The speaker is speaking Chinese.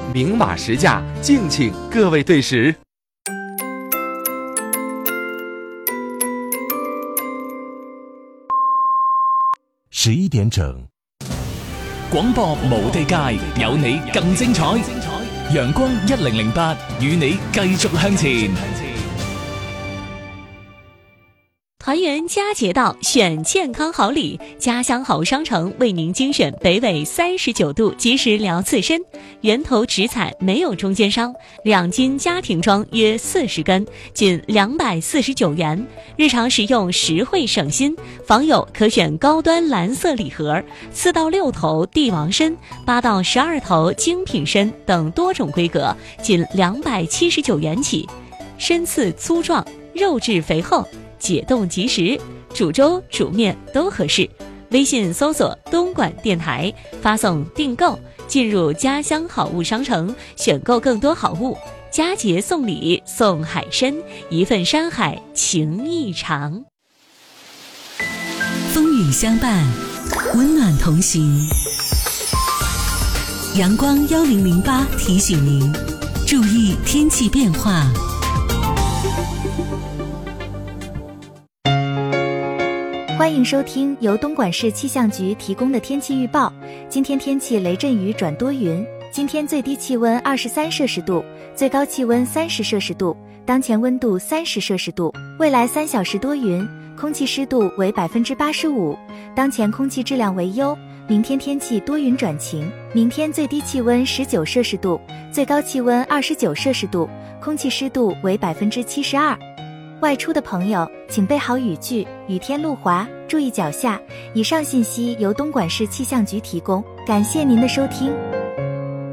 明码实价，敬请各位对食。 11點整， 廣播無地界，有你更精彩。陽光1008，與你繼續向前。 团圆佳节到，选健康好礼，家乡好物商城为您精选北纬39度即时疗刺参，源头直采，没有中间商，2斤家庭装约40根，仅249元，日常食用实惠省心。访友可选高端蓝色礼盒，4到6头帝王参，8到12头精品参等多种规格，仅279元起。参刺粗壮，肉质肥厚，解冻即食，煮粥煮面都合适。微信搜索东莞电台，发送订购，进入家乡好物商城，选购更多好物。佳节送礼，送海参，一份山海情意长。 风雨相伴，温暖同行。阳光1008提醒您，注意天气变化。 欢迎收听由东莞市气象局提供的天气预报。今天天气雷阵雨转多云，今天最低气温23摄氏度，最高气温30摄氏度，当前温度30摄氏度。未来3小时多云，空气湿度为85%，当前空气质量为优。明天天气多云转晴，明天最低气温19摄氏度，最高气温29摄氏度，空气湿度为72%。外出的朋友请备好雨具，雨天路滑，注意脚下。以上信息由东莞市气象局提供，感谢您的收听。